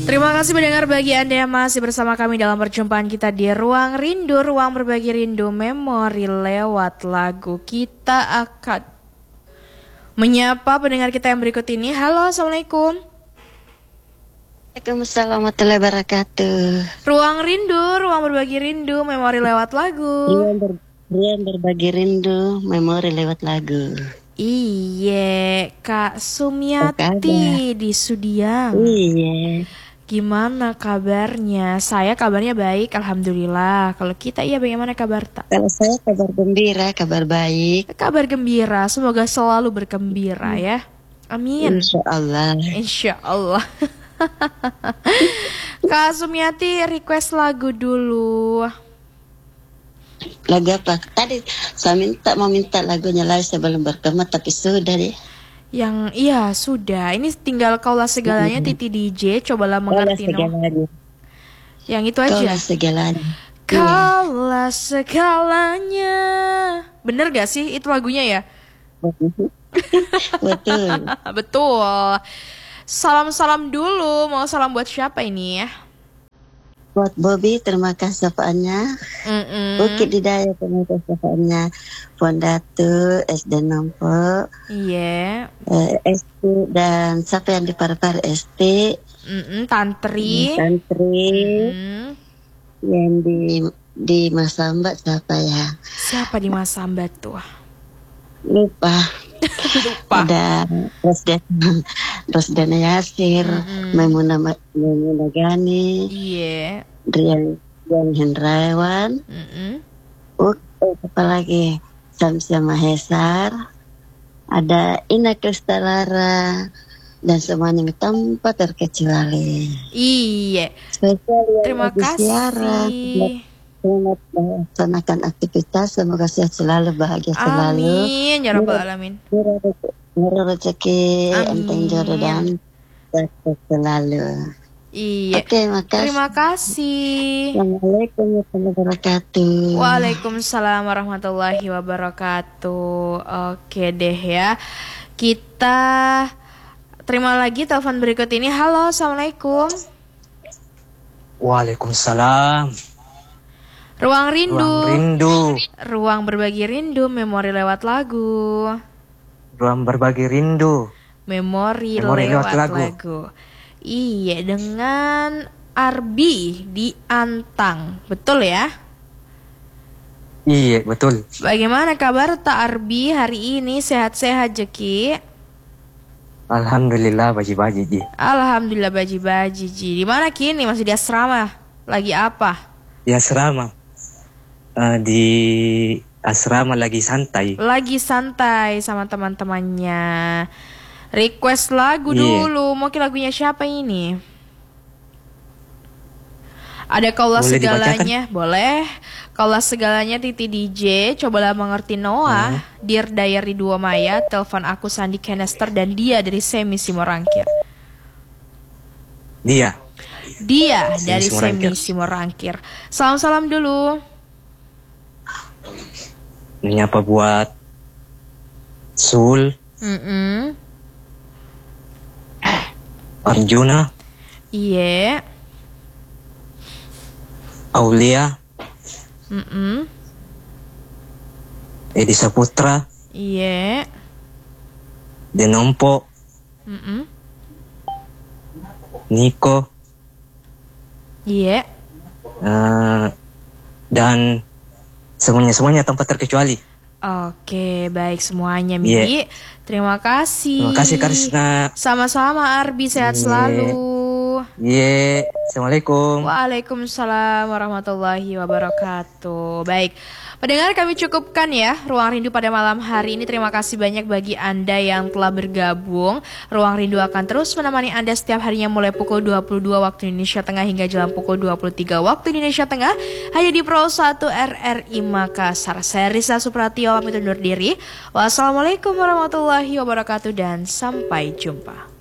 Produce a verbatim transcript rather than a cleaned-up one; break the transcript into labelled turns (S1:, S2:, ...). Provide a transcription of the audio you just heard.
S1: Terima kasih mendengar bagi Anda yang masih bersama kami dalam perjumpaan kita di Ruang Rindu, Ruang Berbagi Rindu Memori lewat lagu. Kita akan menyapa pendengar kita yang berikut ini. Halo, Assalamualaikum.
S2: Waalaikumsalam warahmatullahi wabarakatuh.
S1: Ruang Rindu, Ruang Berbagi Rindu Memori lewat lagu.
S2: Ruang, ber, ruang Berbagi Rindu Memori lewat lagu.
S1: Iya, Kak Sumiati di Sudiang.
S2: Iya.
S1: Gimana kabarnya? Saya kabarnya baik, alhamdulillah. Kalau kita iya bagaimana kabar tak?
S2: Kalau saya kabar gembira, kabar baik.
S1: Kabar gembira, semoga selalu bergembira ya. Amin.
S2: Insya Allah.
S1: Insya Allah. Kak Sumiati request lagu dulu.
S2: Lagu apa? Tadi saya minta mau minta lagunya lagi sebelum berkemat, tapi sudah deh.
S1: Yang iya sudah. Ini tinggal kaulah segalanya Titi D J. Cobalah mengerti no. Yang itu aja.
S2: Kaulah segalanya.
S1: Kaulah segalanya. Bener gak sih itu lagunya ya?
S2: Betul.
S1: Betul. Salam-salam dulu. Mau salam buat siapa ini ya?
S2: Buat Bobby, terima kasih sapaannya. Bukit Didaya, terima kasih sapaannya. Pondatu, S D Nompo.
S1: Iya.
S2: Yeah. Uh, S T dan siapa yang di Parpar S T.
S1: Mm-mm, Tantri.
S2: Tantri.
S1: Mm.
S2: Yang di di Masambat siapa ya?
S1: Siapa di Masambat tuh?
S2: Lupa.
S1: Lupa.
S2: Ada Rosden, Rosdana Yasir, mm-hmm. Maimuna Maimuna Gani,
S1: iya, yeah.
S2: Rian Rian Hendrawan,
S1: mm-hmm.
S2: uh, apa lagi? Samsia Mahesar, ada Ina Kristalara, dan semuanya tanpa terkecuali.
S1: Iya.
S2: Spesial yang
S1: terima kasih.
S2: Siaran. Selamat melaksanakan aktivitas, semoga sehat selalu, bahagia selalu.
S1: Amin, ya rabbal alamin.
S2: Murah rezeki, enteng jodoh dan sehat selalu.
S1: Iya.
S2: Oke, makasih.
S1: Terima kasih.
S2: Assalamualaikum warahmatullahi wabarakatuh.
S1: Waalaikumsalam warahmatullahi wabarakatuh. Oke deh ya. Kita terima lagi telepon berikut ini. Halo, assalamualaikum.
S3: Waalaikumsalam.
S1: Ruang Rindu.
S3: Ruang Rindu.
S1: Ruang Berbagi Rindu Memori lewat lagu.
S3: Ruang Berbagi Rindu
S1: Memori,
S3: Memori
S1: lewat,
S3: lewat lagu.
S1: lagu. Iya, dengan Arbi di Antang. Betul ya?
S3: Iya, betul.
S1: Bagaimana kabar Tak Arbi hari ini? Sehat-sehat Jeki?
S3: Alhamdulillah baji-baji Ji.
S1: Alhamdulillah baji-baji Ji. Di mana kini? Masih di asrama? Lagi apa?
S3: Di asrama. Uh, di asrama lagi santai.
S1: Lagi santai sama teman-temannya. Request lagu
S3: yeah.
S1: dulu. Mau ke lagunya siapa ini? Ada Kaulah
S3: Boleh
S1: Segalanya.
S3: dibacakan?
S1: Boleh. Kaulah Segalanya Titi D J. Cobalah mengerti Noah. Hmm. Dear Diary Dua Maya. Telepon aku Sandi Kenester. Dan dia dari Semi Simorangkir.
S3: Dia.
S1: Dia
S3: Semi
S1: dari
S3: Simorangkir.
S1: Semi Simorangkir. Salam-salam dulu.
S3: Menyapa buat Sul,
S1: Mm-mm.
S3: Arjuna,
S1: Iya.
S3: Aulia,
S1: Mm-mm.
S3: Edi Saputra,
S1: Iya.
S3: Denompo,
S1: Mm-mm.
S3: Niko,
S1: Iya.
S3: uh, dan semuanya-semuanya tanpa terkecuali.
S1: Oke, baik semuanya Mimi.
S3: Yeah.
S1: Terima kasih.
S3: Terima kasih Karisna.
S1: Sama-sama Arbi, sehat
S3: Yeah.
S1: selalu.
S3: Iya, yeah. Assalamualaikum.
S1: Waalaikumsalam warahmatullahi wabarakatuh. Baik, pendengar kami cukupkan ya Ruang Rindu pada malam hari ini. Terima kasih banyak bagi Anda yang telah bergabung. Ruang Rindu akan terus menemani Anda setiap harinya mulai pukul dua puluh dua waktu Indonesia Tengah hingga jam pukul dua puluh tiga waktu Indonesia Tengah. Hanya di Pro satu R R I Makassar. Saya Risa Supratio pamit undur diri. Wassalamualaikum warahmatullahi wabarakatuh dan sampai jumpa.